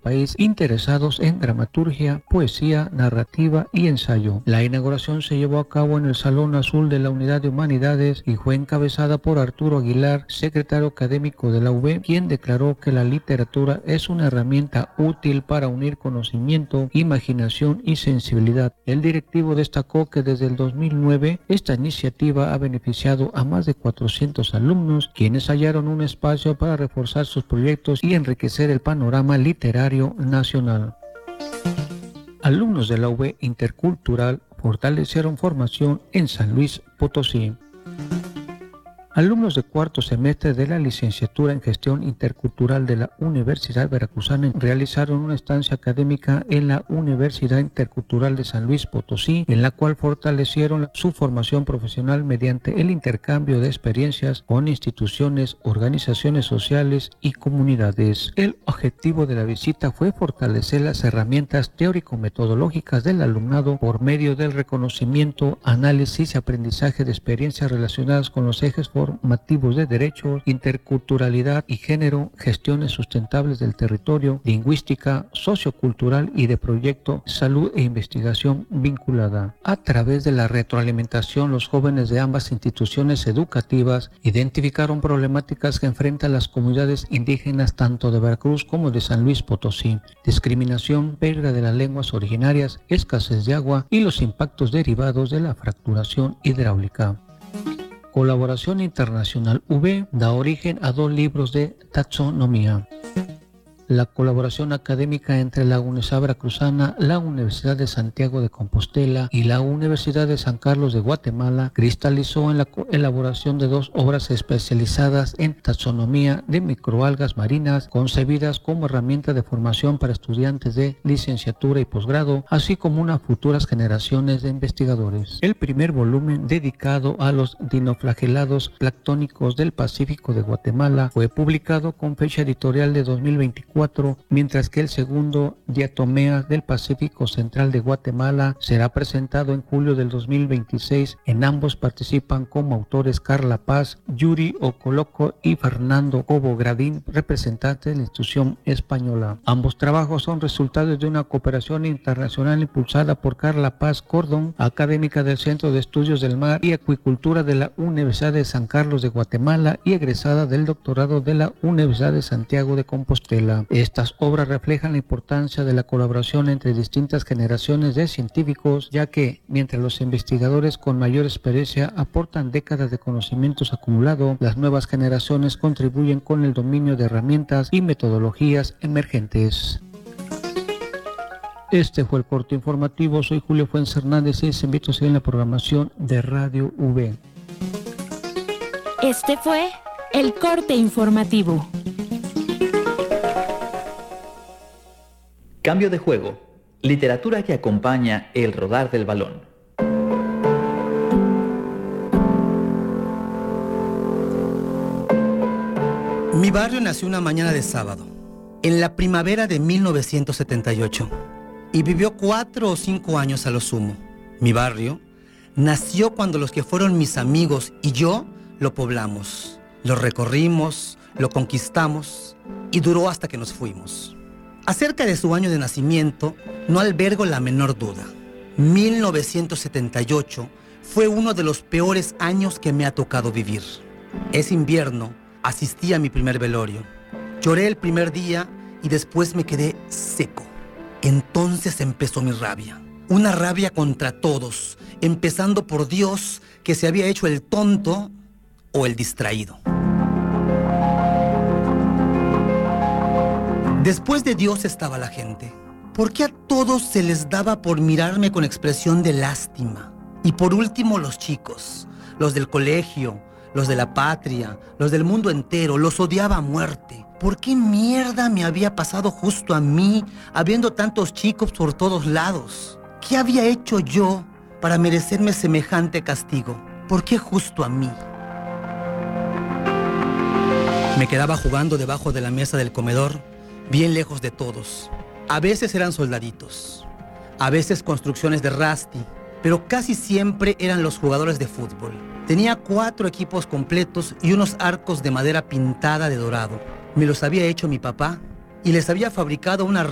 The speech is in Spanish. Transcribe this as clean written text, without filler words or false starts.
país interesados en dramaturgia, poesía, narrativa y ensayo. La inauguración se llevó a cabo en el Salón Azul de la Unidad de Humanidades y fue encabezada por Arturo Aguilar, secretario académico de la UB, quien declaró que la literatura es una herramienta útil para unir conocimiento, imaginación y sensibilidad. El directivo destacó que desde el 2009 esta iniciativa ha beneficiado a más de 400 alumnos, quienes hallaron un espacio para reforzar sus proyectos y enriquecer el panorama literario nacional. Alumnos de la UB Intercultural fortalecieron formación en San Luis Potosí. Alumnos de cuarto semestre de la licenciatura en Gestión Intercultural de la Universidad Veracruzana realizaron una estancia académica en la Universidad Intercultural de San Luis Potosí, en la cual fortalecieron su formación profesional mediante el intercambio de experiencias con instituciones, organizaciones sociales y comunidades. El objetivo de la visita fue fortalecer las herramientas teórico-metodológicas del alumnado por medio del reconocimiento, análisis y aprendizaje de experiencias relacionadas con los ejes formativos de derechos, interculturalidad y género, gestiones sustentables del territorio, lingüística, sociocultural y de proyecto, salud e investigación vinculada. A través de la retroalimentación, los jóvenes de ambas instituciones educativas identificaron problemáticas que enfrentan las comunidades indígenas tanto de Veracruz como de San Luis Potosí: discriminación, pérdida de las lenguas originarias, escasez de agua y los impactos derivados de la fracturación hidráulica. Colaboración Internacional UB da origen a 2 libros de taxonomía. La colaboración académica entre la Universidad Veracruzana, la Universidad de Santiago de Compostela y la Universidad de San Carlos de Guatemala cristalizó en la elaboración de 2 obras especializadas en taxonomía de microalgas marinas, concebidas como herramienta de formación para estudiantes de licenciatura y posgrado, así como unas futuras generaciones de investigadores. El primer volumen, dedicado a los dinoflagelados planctónicos del Pacífico de Guatemala, fue publicado con fecha editorial de 2024, mientras que el segundo, Diatomeas del Pacífico Central de Guatemala, será presentado en julio del 2026. En ambos participan como autores Carla Paz, Yuri Ocoloco y Fernando Cobo Gradín, representantes de la institución española. Ambos trabajos son resultados de una cooperación internacional impulsada por Carla Paz Cordón, académica del Centro de Estudios del Mar y Acuicultura de la Universidad de San Carlos de Guatemala y egresada del doctorado de la Universidad de Santiago de Compostela. Estas obras reflejan la importancia de la colaboración entre distintas generaciones de científicos, ya que, mientras los investigadores con mayor experiencia aportan décadas de conocimientos acumulados, las nuevas generaciones contribuyen con el dominio de herramientas y metodologías emergentes. Este fue el corte informativo. Soy Julio Fuentes Hernández y les invito a seguir en la programación de Radio V. Este fue el corte informativo. Cambio de juego. Literatura que acompaña el rodar del balón. Mi barrio nació una mañana de sábado, en la primavera de 1978, y vivió 4 o 5 años a lo sumo. Mi barrio nació cuando los que fueron mis amigos y yo lo poblamos, lo recorrimos, lo conquistamos y duró hasta que nos fuimos. Acerca de su año de nacimiento, no albergo la menor duda. 1978 fue uno de los peores años que me ha tocado vivir. Ese invierno asistí a mi primer velorio. Lloré el primer día y después me quedé seco. Entonces empezó mi rabia. Una rabia contra todos, empezando por Dios, que se había hecho el tonto o el distraído. Después de Dios estaba la gente. ¿Por qué a todos se les daba por mirarme con expresión de lástima? Y por último los chicos, los del colegio, los de la patria, los del mundo entero, los odiaba a muerte. ¿Por qué mierda me había pasado justo a mí, habiendo tantos chicos por todos lados? ¿Qué había hecho yo para merecerme semejante castigo? ¿Por qué justo a mí? Me quedaba jugando debajo de la mesa del comedor, bien lejos de todos. A veces eran soldaditos, a veces construcciones de Rasti, pero casi siempre eran los jugadores de fútbol. Tenía 4 equipos completos y unos arcos de madera pintada de dorado. Me los había hecho mi papá y les había fabricado una